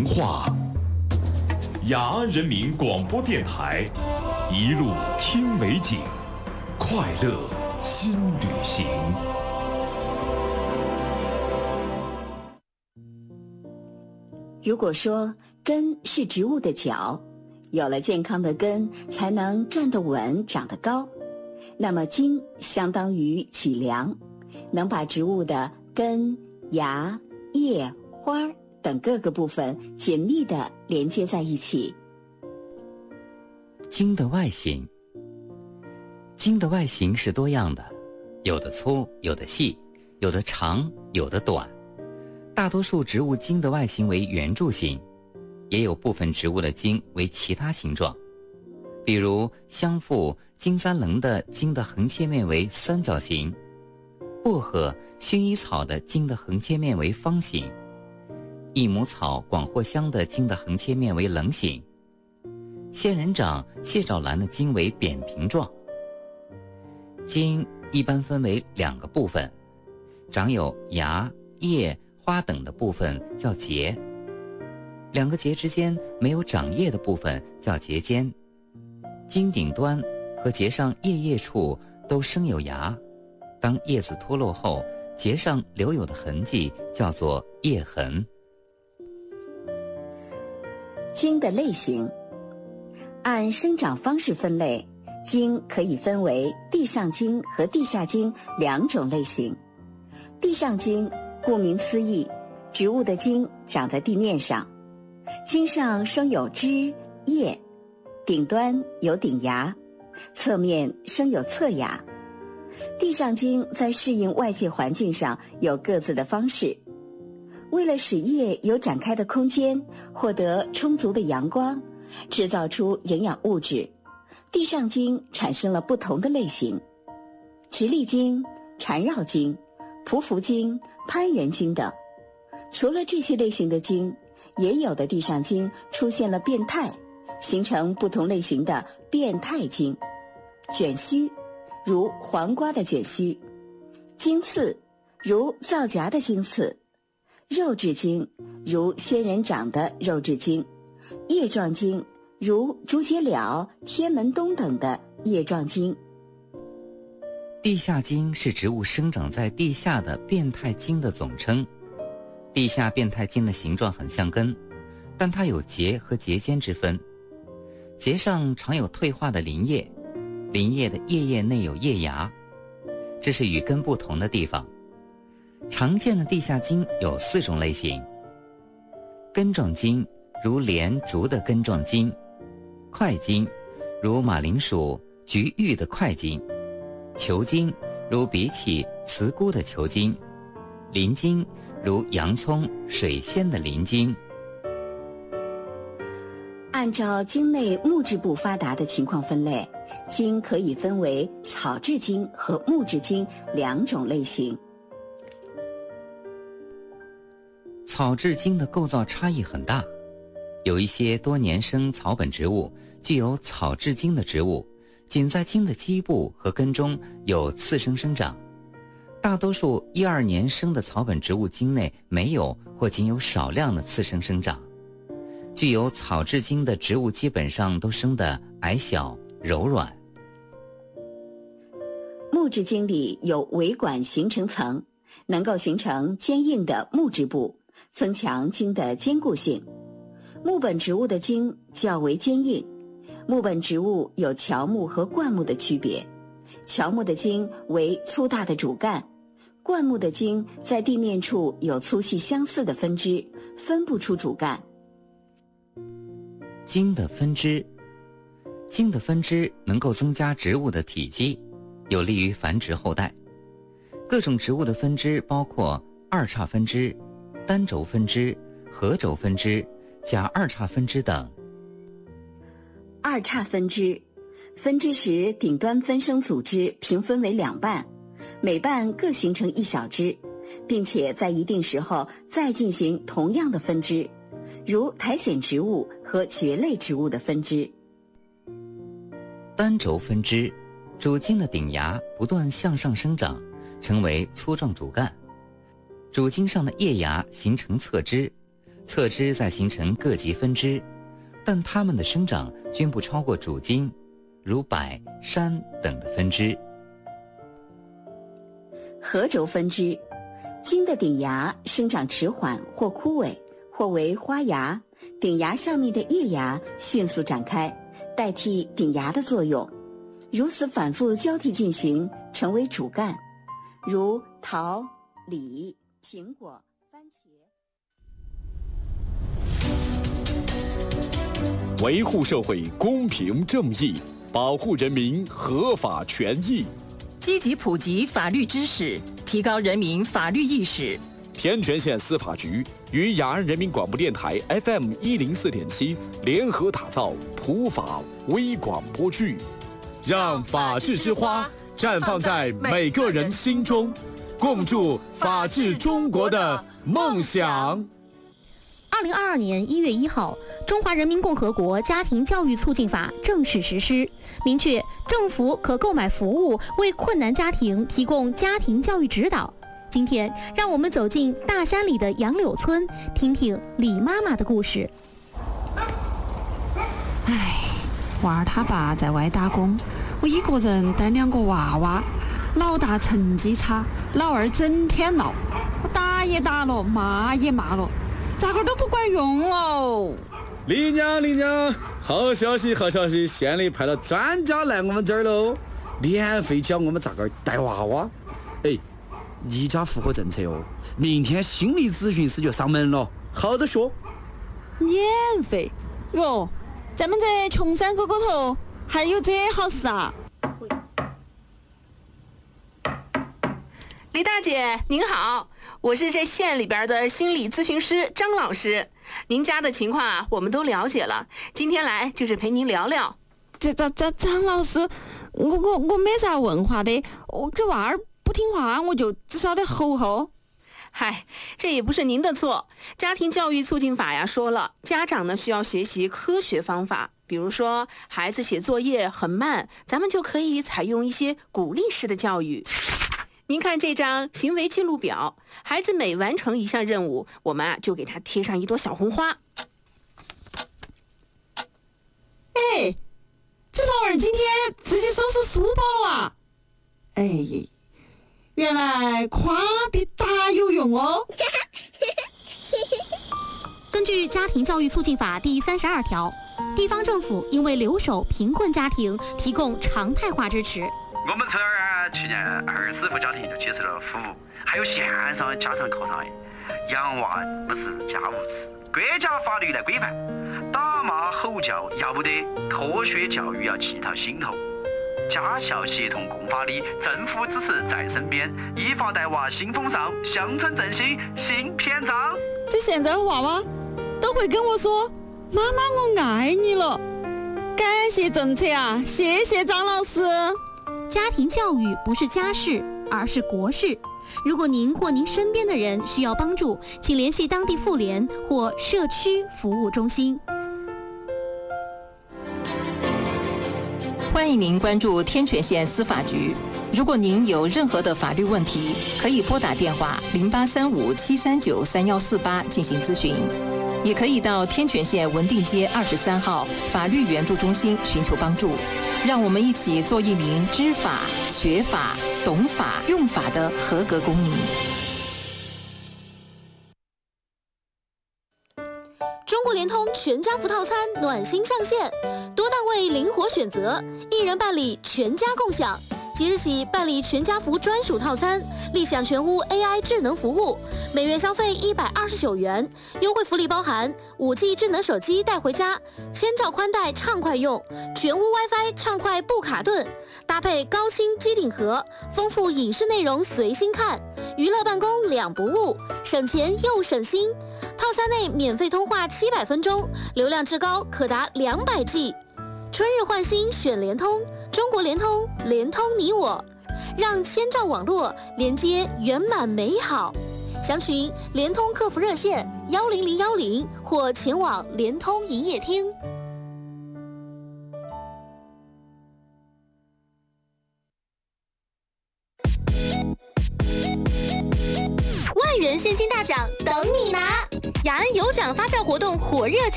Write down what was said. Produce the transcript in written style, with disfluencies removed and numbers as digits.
话。雅安人民广播电台，一路听美景，快乐新旅行。 如果说根是植物的脚，有了健康的根才能站得稳长得高，那么茎相当于脊梁，能把植物的根、芽、叶、花等各个部分紧密地连接在一起。 茎的外形，茎的外形是多样的，有的粗，有的细，有的长，有的短。大多数植物茎的外形为圆柱形，也有部分植物的茎为其他形状。比如香附、金三棱的茎的横切面为三角形，薄荷、薰衣草的茎的横切面为方形，益母草、广藿香的茎的横切面为棱形，仙人掌、蟹爪兰的茎为扁平状。茎一般分为两个部分，长有芽、叶、花等的部分叫节，两个节之间没有长叶的部分叫节间。茎顶端和节上叶处都生有芽，当叶子脱落后，节上留有的痕迹叫做叶痕。 茎的类型，按生长方式分类，茎可以分为地上茎和地下茎两种类型。地上茎顾名思义，植物的茎长在地面上，茎上生有枝叶，顶端有顶芽，侧面生有侧芽。地上茎在适应外界环境上有各自的方式，为了使叶有展开的空间，获得充足的阳光，制造出营养物质，地上茎产生了不同的类型，直立茎、缠绕茎、匍匐茎、攀援茎等。除了这些类型的茎，也有的地上茎出现了变态，形成不同类型的变态茎。卷须，如黄瓜的卷须；茎刺，如皂荚的茎刺；肉质茎，如仙人掌的肉质茎；叶状茎，如竹节鸟、天门冬等的叶状茎。 地下茎是植物生长在地下的变态茎的总称。地下变态茎的形状很像根，但它有节和节间之分。节上常有退化的鳞叶，鳞叶的叶内有叶芽，这是与根不同的地方。常见的地下茎有4种类型：根状茎，如莲、竹的根状茎；块茎，如马铃薯、菊、芋的块茎；球茎，如荸荠、茨菇的球茎；鳞茎，如洋葱、水仙的鳞茎。 按照茎内木质部发达的情况分类，茎可以分为草质茎和木质茎两种类型。 草质茎的构造差异很大，有一些多年生草本植物具有草质茎的植物，仅在茎的基部和根中有次生生长。大多数1、2年生的草本植物茎内没有或仅有少量的次生生长。具有草质茎的植物基本上都生得矮小柔软。 木质茎里有维管形成层，能够形成坚硬的木质部，增强茎的坚固性。木本植物的茎较为坚硬。木本植物有乔木和灌木的区别，乔木的茎为粗大的主干，灌木的茎在地面处有粗细相似的分支，分不出主干。 茎的分支，茎的分支能够增加植物的体积，有利于繁殖后代。各种植物的分支包括二叉分支、单轴分支、合轴分支、假二叉分支等。 二叉分支，分支时顶端分生组织平分为2半，每半各形成一小支，并且在一定时候再进行同样的分支，如苔藓植物和蕨类植物的分支。 单轴分支，主茎的顶芽不断向上生长，成为粗壮主干，主茎上的叶芽形成侧枝， 侧枝再形成各级分支，但它们的生长均不超过主茎，如柏、山等的分支。 合轴分支，茎的顶芽生长迟缓或枯萎，或为花芽，顶芽下面的叶芽迅速展开，代替顶芽的作用，如此反复交替进行，成为主干，如桃、李、苹果、番茄。维护社会公平正义，保护人民合法权益， 积极普及法律知识，提高人民法律意识。 天全县司法局与雅安人民广播电台 FM104.7联合打造普法微广播剧，让法治之花绽放在每个人心中，共筑法治中国的梦想。 2022年1月1号，《中华人民共和国家庭教育促进法》正式实施，明确政府可购买服务为困难家庭提供家庭教育指导。今天，让我们走进大山里的杨柳村，听听李妈妈的故事。 娃儿他爸在外打工，我一个人带2个娃娃，老大成绩差，老二整天闹，我打也打了，骂也骂了，咋个都不管用哦。 李娘，好消息，县里派了专家来我们这儿喽，免费教我们咋个带娃娃。你家符合政策哦，明天心理咨询师就上门了，好着说。 免费哟，咱们这穷山沟沟头还有这好事啊！ 李大姐您好，我是这县里边的心理咨询师张老师，您家的情况啊我们都了解了，今天来就是陪您聊聊。 张老师，我没啥文化的，我这娃儿不听话，我就只晓得吼。 嗨，这也不是您的错。家庭教育促进法呀说了，家长呢需要学习科学方法，比如说孩子写作业很慢，咱们就可以采用一些鼓励式的教育。您看这张行为记录表，孩子每完成一项任务，我们就给他贴上一朵小红花。 这老二今天自己收拾书包了啊！原来夸比打有用哦。 根据《家庭教育促进法》第32条，地方政府应为留守贫困家庭提供常态化支持。 我们村儿去年24户家庭就接受了服务，还有线上家长课堂，养娃不是家务事，国家法律来规范。打骂吼叫要不得，科学教育要系到心头。家校协同共发力，政府支持在身边，依法带娃新风尚，乡村振兴新篇章。 这现在娃娃都会跟我说：“妈妈，我爱你了。”感谢政策啊，谢谢张老师。 家庭教育不是家事，而是国事。如果您或您身边的人需要帮助，请联系当地妇联或社区服务中心。 欢迎您关注天全县司法局。如果您有任何的法律问题，可以拨打电话0835-739-3148进行咨询，也可以到天全县文定街23号法律援助中心寻求帮助。让我们一起做一名知法、学法、懂法、用法的合格公民。 中国联通全家福套餐暖心上线，多档位灵活选择，一人办理全家共享。即日起办理全家福专属套餐，立享全屋 AI 智能服务，每月消费129元，优惠福利包含5G 智能手机带回家，1000兆宽带畅快用，全屋 WiFi 畅快不卡顿，搭配高清机顶盒，丰富影视内容随心看，娱乐办公2不误，省钱又省心。套餐内免费通话700分钟，流量至高可达200G。春日换新选联通，中国联通，联通你我，让1000兆网络连接圆满美好。详询联通客服热线10010或前往联通营业厅。万元现金大奖等你拿！ 雅安有奖发票活动火热